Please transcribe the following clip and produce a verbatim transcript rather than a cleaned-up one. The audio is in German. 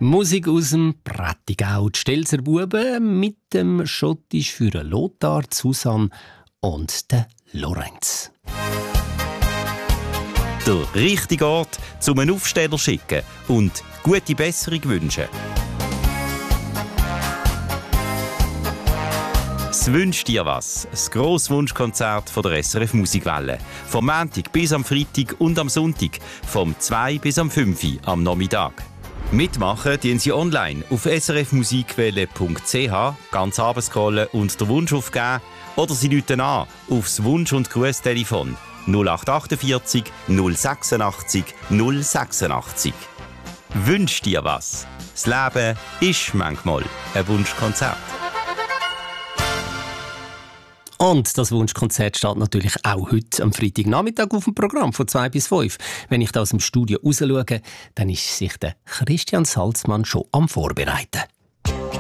Musik aus dem Prättigau, die Stelzer Buben mit dem Schottisch für Lothar, Susanne und den Lorenz. Der richtige Ort, um einen Aufsteller zu schicken und gute Besserung wünschen. «Es wünscht dir was», das Grosswunschkonzert von der S R F Musikwelle. Vom Montag bis am Freitag und am Sonntag, vom zwei bis am fünf am Nachmittag. Mitmachen tun Sie online auf s r f musikwelle punkt c h, ganz runterscrollen und den Wunsch aufgeben, oder Sie rufen an aufs Wunsch- und Grußtelefon null acht vier acht null sechsundachtzig null sechsundachtzig. Wünsch dir was. Das Leben ist manchmal ein Wunschkonzert. Und das Wunschkonzert steht natürlich auch heute am Freitagnachmittag auf dem Programm von zwei bis fünf. Wenn ich da aus dem Studio raus schaue, dann ist sich der Christian Salzmann schon am Vorbereiten.